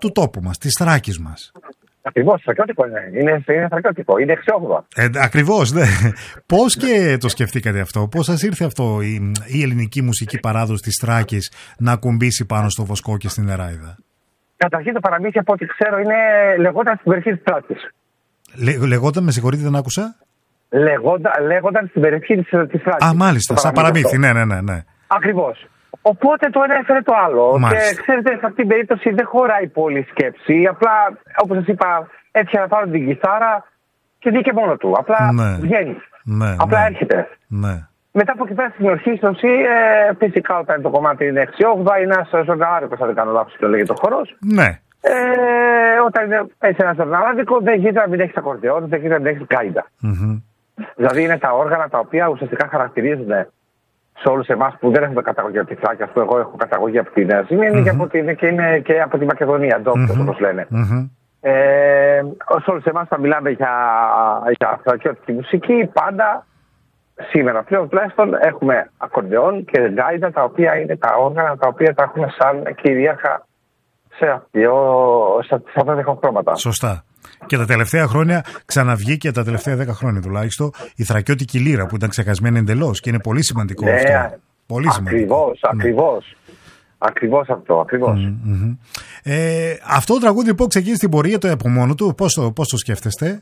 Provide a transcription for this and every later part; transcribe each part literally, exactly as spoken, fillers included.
του τόπου μας, της Θράκης μας. Ακριβώς, στρατιώτικο είναι. Είναι, είναι στρατιώτικο. Είναι εξόγδοα. Ε, ακριβώς, ναι. Πώς και το σκεφτήκατε αυτό, πώς σας ήρθε αυτό η, η ελληνική μουσική παράδοση της Θράκης να ακουμπήσει πάνω στο Βοσκό και στην Νεράιδα? Καταρχήν το παραμύθι, από ό,τι ξέρω, είναι, λεγόταν στην περιοχή της Θράκης. Λε, λεγόταν, με συγχωρείτε, δεν άκουσα. Λεγόντα, λέγονταν στην περιοχή της, της Θράκης. Α, μάλιστα, σαν παραμύθι, ναι, ναι, ναι, ναι. Ακριβώς. Οπότε το ένα έφερε το άλλο. Μάλιστα. Και ξέρετε, σε αυτήν την περίπτωση δεν χωράει πολύ σκέψη. Απλά, όπως σας είπα, έτυχε να πάρω την κιθάρα και βγήκε μόνο του. Απλά ναι. βγαίνει. Ναι, Απλά ναι. έρχεται. Ναι. Μετά από εκεί πέρα στην ορχήστρωση, ε, φυσικά όταν το κομμάτι είναι έξι όγδοα, είναι ένας ζωγάρικος, αν δεν κάνω λάθος, και λέγεται ο χορός. Ναι. Ε, όταν είναι έτσι ένα ζωρναλάδικο, δεν γίνεται να μην έχει ακορντεόν, δεν γίνεται να μην έχει γκάιντα. Mm-hmm. Δηλαδή είναι τα όργανα τα οποία ουσιαστικά χαρακτηρίζουν σε όλους εμάς που δεν έχουμε καταγωγή από τη Θράκη. Ας πούμε, εγώ έχω καταγωγή από τη Νέα Ζήνη, είναι, mm-hmm. και, και είναι και από τη Μακεδονία, ντόπιος, mm-hmm. όπως λένε. Mm-hmm. Ε, σε όλους εμάς θα μιλάμε για, για θρακιώτικη μουσική, πάντα. Σήμερα πλέον τουλάχιστον έχουμε ακορντεόν και γκάιντα, τα οποία είναι τα όργανα τα οποία τα έχουμε σαν κυρίαρχα σε αυτά τα διχοχρώματα. Σωστά. Και τα τελευταία χρόνια ξαναβγήκε, τα τελευταία δέκα χρόνια τουλάχιστον, η θρακιώτικη λύρα που ήταν ξεχασμένη εντελώς και είναι πολύ σημαντικό, ναι, αυτό. Πολύ σημαντικό. Ακριβώς, ναι. ακριβώς. Ακριβώς αυτό, ακριβώς. Mm-hmm. Ε, αυτό το τραγούδι λοιπόν ξεκίνησε την πορεία του από μόνο του, πώς το, πώς το σκέφτεστε?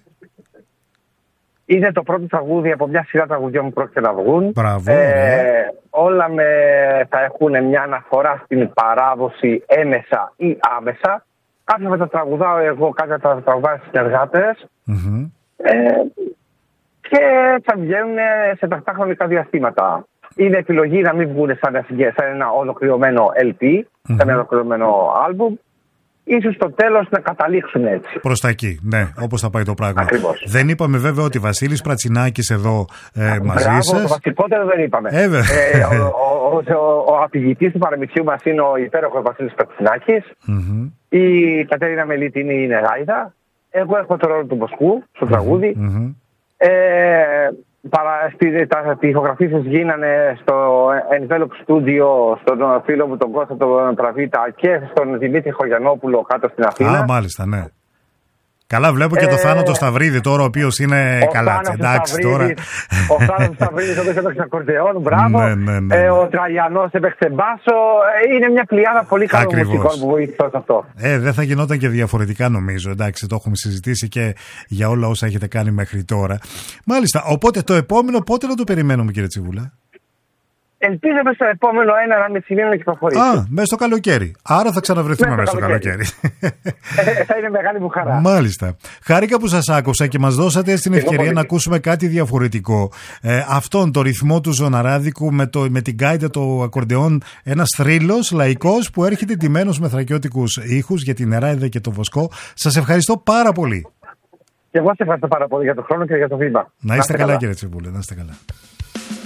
Είναι το πρώτο τραγούδι από μια σειρά τραγουδιών που πρόκειται να βγουν. Μπράβο, ε, ναι. Όλα με, θα έχουν μια αναφορά στην παράδοση έμεσα ή άμεσα. Κάποια θα τα τραγουδάω εγώ, κάποια θα τα τραγουδάω στις συνεργάτες. Mm-hmm. Ε, και θα βγαίνουν σε τακτά χρονικά διαστήματα. Είναι επιλογή να μην βγουν σαν, σαν ένα ολοκληρωμένο ελ πι, mm-hmm. σαν ένα ολοκληρωμένο άλμπουμ. Ίσως στο τέλος να καταλήξουν έτσι. Προς τα εκεί, ναι, όπως θα πάει το πράγμα. Ακριβώς. Δεν είπαμε βέβαια ότι Βασίλης Πρατσινάκης εδώ ε, μαζί Μπράβο, σας. Το βασικότερο δεν είπαμε. Ε, ε, ο ο, ο, ο, ο αφηγητής του παραμυθιού μας είναι ο υπέροχος Βασίλης Πρατσινάκης. Mm-hmm. Η Κατερίνα Μελίτη είναι η Νεράιδα. Εγώ έχω το ρόλο του Βοσκού στο τραγούδι. Mm-hmm. Ε, παρα, στη, τα ηχογραφήσεις γίνανε στο Envelope Studio, στον φίλο μου τον Κώστα τον Τραβίτα και στον Δημήτρη Χωριανόπουλο κάτω στην Αθήνα. Α, μάλιστα, ναι. Καλά, βλέπω και το ε, Θάνο το Σταυρίδη τώρα, ο οποίος είναι καλά. Εντάξει τώρα. Ο Θάνος Σταυρίδης, ο οποίος έπαιξε ακορντεόν, μπράβο. Ναι, ναι, ναι. Ε, ο Τραγιανός έπαιξε μπάσο. Είναι μια πλειάδα πολύ καλών μουσικών που βοήθησε σε αυτό. Ε, δεν θα γινόταν και διαφορετικά νομίζω. Εντάξει, το έχουμε συζητήσει και για όλα όσα έχετε κάνει μέχρι τώρα. Μάλιστα, οπότε το επόμενο πότε να το περιμένουμε, κύριε Τσιβούλα? Ελπίζω μέσα στο επόμενο ένα να με σημαίνει να κυκλοφορήσει. Α, μέσα στο καλοκαίρι. Άρα θα ξαναβρεθούμε μέσα στο καλοκαίρι. Ε, θα είναι μεγάλη μου χαρά. Μάλιστα. Χάρηκα που σας άκουσα και μας δώσατε την ευκαιρία να ακούσουμε κάτι διαφορετικό. Ε, αυτόν το ρυθμό του ζωναράδικου με, το, με την γκάιντα, το ακορντεόν, ένας θρύλος λαϊκός που έρχεται ντυμένος με θρακιώτικους ήχους για την Νεράιδα και το Βοσκό. Σας ευχαριστώ πάρα πολύ. Και εγώ σας ευχαριστώ πάρα πολύ για τον χρόνο και για το βήμα. Να είστε, να είστε καλά, καλά κύριε Τσιβούλα. Να είστε καλά.